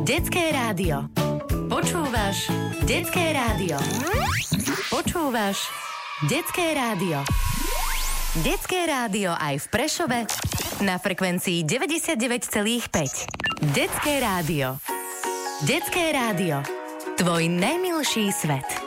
Detské rádio. Počúvaš Detské rádio. Počúvaš Detské rádio. Detské rádio aj v Prešove na frekvencii 99,5. Detské rádio. Detské rádio. Tvoj najmilší svet.